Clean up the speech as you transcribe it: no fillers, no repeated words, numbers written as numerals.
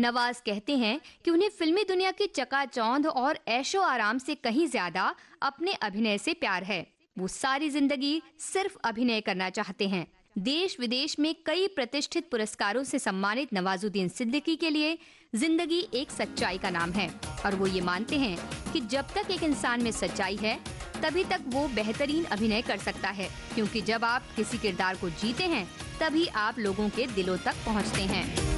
नवाज कहते हैं कि उन्हें फिल्मी दुनिया की चकाचौंध और ऐशो आराम से कहीं ज्यादा अपने अभिनय से प्यार है। वो सारी जिंदगी सिर्फ अभिनय करना चाहते हैं। देश विदेश में कई प्रतिष्ठित पुरस्कारों से सम्मानित नवाजुद्दीन सिद्दीकी के लिए जिंदगी एक सच्चाई का नाम है और वो ये मानते हैं कि जब तक एक इंसान में सच्चाई है तभी तक वो बेहतरीन अभिनय कर सकता है, क्योंकि जब आप किसी किरदार को जीते हैं तभी आप लोगों के दिलों तक पहुंचते हैं।